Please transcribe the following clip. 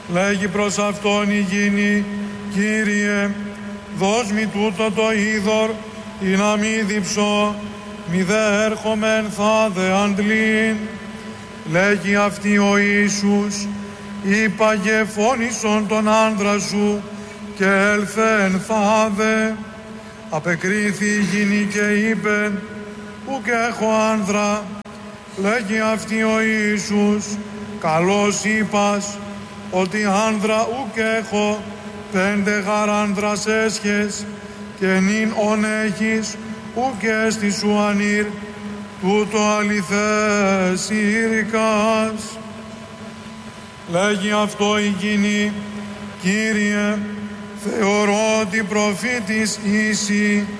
Λέγει προς αυτόν η γυνή, Κύριε, δώσ' μη τούτο το είδωρ, ή να μη διψώ, μη δε έρχομεν θα δε αντλήν. Λέγει αυτή ο Ιησούς, είπαγε φώνησον τον άντρα σου, και έλθεν θα δε. Απεκρίθη η γυνή και είπεν, ουκ έχω άνδρα. Λέγει αυτή ο Ιησούς, καλώς είπας, ότι άνδρα ουκ έχω, 5 γαράνδρας έσχες, και νυν ον έχεις, ουκ έστι σου ανήρ, τούτο αληθές ήρικας. Λέγει αυτό η γυνή, Κύριε, θεωρώ ότι προφήτης είσαι.